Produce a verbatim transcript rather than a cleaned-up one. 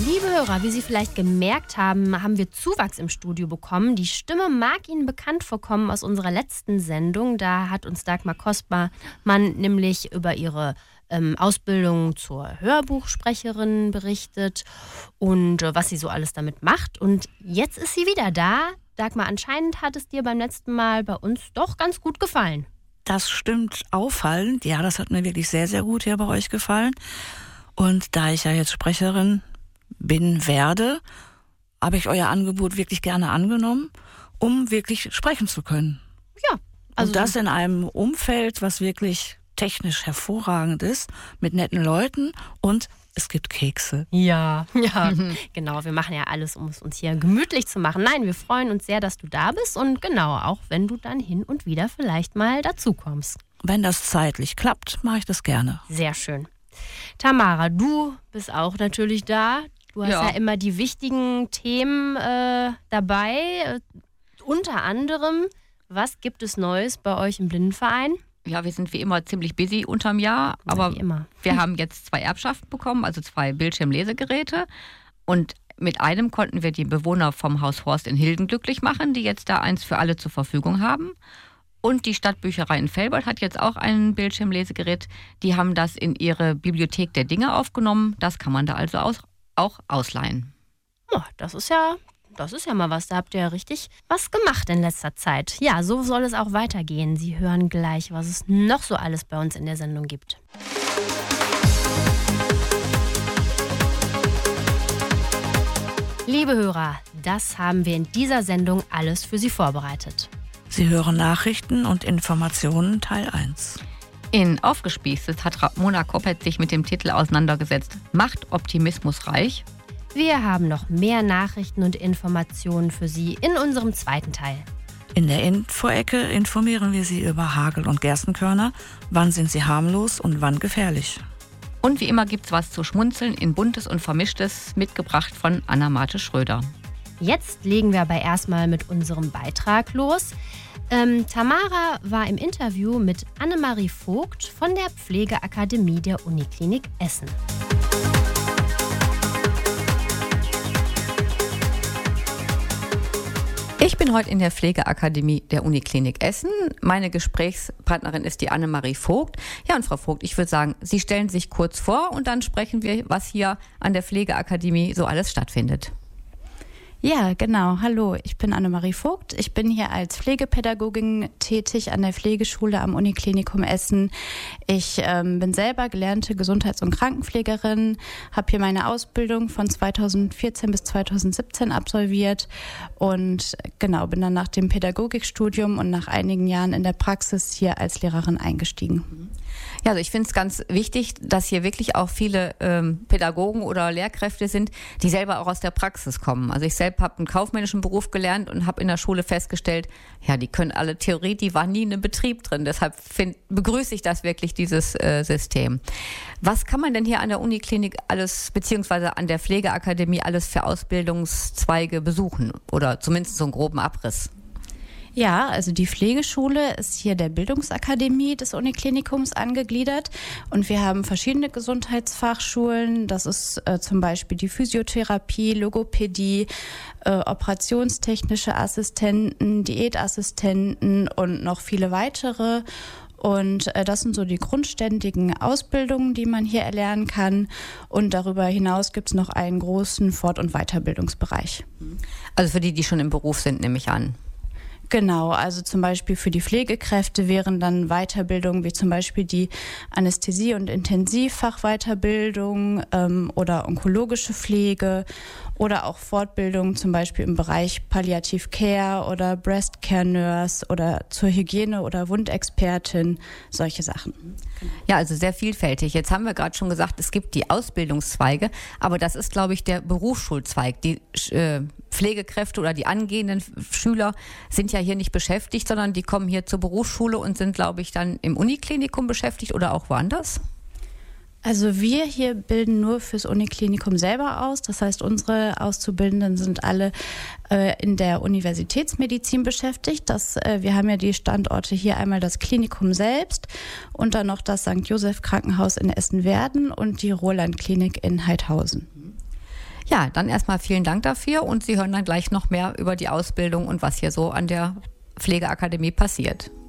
Liebe Hörer, wie Sie vielleicht gemerkt haben, haben wir Zuwachs im Studio bekommen. Die Stimme mag Ihnen bekannt vorkommen aus unserer letzten Sendung. Da hat uns Dagmar Kostmann nämlich über ihre ähm, Ausbildung zur Hörbuchsprecherin berichtet und äh, was sie so alles damit macht. Und jetzt ist sie wieder da. Dagmar, anscheinend hat es dir beim letzten Mal bei uns doch ganz gut gefallen. Das stimmt auffallend. Ja, das hat mir wirklich sehr, sehr gut hier bei euch gefallen. Und da ich ja jetzt Sprecherin bin, werde, habe ich euer Angebot wirklich gerne angenommen, um wirklich sprechen zu können. Ja. Also und das in einem Umfeld, was wirklich technisch hervorragend ist, mit netten Leuten und es gibt Kekse. Ja, ja, genau. Wir machen ja alles, um es uns hier gemütlich zu machen. Nein, wir freuen uns sehr, dass du da bist und genau, auch wenn du dann hin und wieder vielleicht mal dazukommst. Wenn das zeitlich klappt, mache ich das gerne. Sehr schön. Tamara, du bist auch natürlich da. Du hast ja, ja immer die wichtigen Themen äh, dabei. Äh, unter anderem, was gibt es Neues bei euch im Blindenverein? Ja, wir sind wie immer ziemlich busy unterm Jahr, aber ja, wie immer. Wir haben jetzt zwei Erbschaften bekommen, also zwei Bildschirmlesegeräte. Und mit einem konnten wir die Bewohner vom Haus Horst in Hilden glücklich machen, die jetzt da eins für alle zur Verfügung haben. Und die Stadtbücherei in Velbert hat jetzt auch ein Bildschirmlesegerät. Die haben das in ihre Bibliothek der Dinge aufgenommen. Das kann man da also aus, auch ausleihen. Oh, das ist ja, das ist ja mal was. Da habt ihr ja richtig was gemacht in letzter Zeit. Ja, so soll es auch weitergehen. Sie hören gleich, was es noch so alles bei uns in der Sendung gibt. Liebe Hörer, das haben wir in dieser Sendung alles für Sie vorbereitet. Sie hören Nachrichten und Informationen Teil eins. In Aufgespießtes hat Ramona Koppert sich mit dem Titel auseinandergesetzt. Macht Optimismus reich? Wir haben noch mehr Nachrichten und Informationen für Sie in unserem zweiten Teil. In der Info-Ecke informieren wir Sie über Hagel- und Gerstenkörner. Wann sind sie harmlos und wann gefährlich? Und wie immer gibt's was zu schmunzeln in Buntes und Vermischtes, mitgebracht von Anna-Marte Schröder. Jetzt legen wir aber erstmal mit unserem Beitrag los. Ähm, Tamara war im Interview mit Annemarie Vogt von der Pflegeakademie der Uniklinik Essen. Ich bin heute in der Pflegeakademie der Uniklinik Essen. Meine Gesprächspartnerin ist die Annemarie Vogt. Ja, und Frau Vogt, ich würde sagen, Sie stellen sich kurz vor und dann sprechen wir, was hier an der Pflegeakademie so alles stattfindet. Ja, genau. Hallo, ich bin Annemarie Vogt. Ich bin hier als Pflegepädagogin tätig an der Pflegeschule am Uniklinikum Essen. Ich ähm, bin selber gelernte Gesundheits- und Krankenpflegerin, habe hier meine Ausbildung von zweitausendvierzehn bis zweitausendsiebzehn absolviert und genau, bin dann nach dem Pädagogikstudium und nach einigen Jahren in der Praxis hier als Lehrerin eingestiegen. Ja, also ich finde es ganz wichtig, dass hier wirklich auch viele ähm, Pädagogen oder Lehrkräfte sind, die selber auch aus der Praxis kommen. Also ich selbst habe einen kaufmännischen Beruf gelernt und habe in der Schule festgestellt, ja, die können alle Theorie, die war nie in einem Betrieb drin. Deshalb find, begrüße ich das wirklich, dieses äh, System. Was kann man denn hier an der Uniklinik alles, beziehungsweise an der Pflegeakademie alles für Ausbildungszweige besuchen? Oder zumindest so einen groben Abriss? Ja, also die Pflegeschule ist hier der Bildungsakademie des Uniklinikums angegliedert und wir haben verschiedene Gesundheitsfachschulen. Das ist äh, zum Beispiel die Physiotherapie, Logopädie, äh, operationstechnische Assistenten, Diätassistenten und noch viele weitere. Und äh, das sind so die grundständigen Ausbildungen, die man hier erlernen kann. Und darüber hinaus gibt es noch einen großen Fort- und Weiterbildungsbereich. Also für die, die schon im Beruf sind, nehme ich an. Genau, also zum Beispiel für die Pflegekräfte wären dann Weiterbildungen wie zum Beispiel die Anästhesie- und Intensivfachweiterbildung ähm, oder onkologische Pflege oder auch Fortbildung zum Beispiel im Bereich Palliative Care oder Breast Care Nurse oder zur Hygiene- oder Wundexpertin, solche Sachen. Ja, also sehr vielfältig. Jetzt haben wir gerade schon gesagt, es gibt die Ausbildungszweige, aber das ist, glaube ich, der Berufsschulzweig. Die äh, Pflegekräfte oder die angehenden Schüler sind ja hier nicht beschäftigt, sondern die kommen hier zur Berufsschule und sind, glaube ich, dann im Uniklinikum beschäftigt oder auch woanders? Also wir hier bilden nur fürs Uniklinikum selber aus. Das heißt, unsere Auszubildenden sind alle äh, in der Universitätsmedizin beschäftigt. Das, äh, wir haben ja die Standorte hier einmal das Klinikum selbst und dann noch das Sankt Joseph Krankenhaus in Essen-Werden und die Roland Klinik in Heidhausen. Ja, dann erstmal vielen Dank dafür und Sie hören dann gleich noch mehr über die Ausbildung und was hier so an der Pflegeakademie passiert.